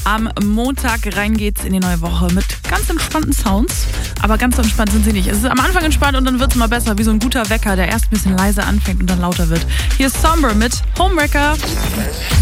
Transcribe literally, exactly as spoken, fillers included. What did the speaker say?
Am Montag rein geht's in die neue Woche mit ganz entspannten Sounds. Aber ganz so entspannt sind sie nicht. Es ist am Anfang entspannt und dann wird's immer besser, wie so ein guter Wecker, der erst ein bisschen leise anfängt und dann lauter wird. Hier ist Somber mit Homewrecker.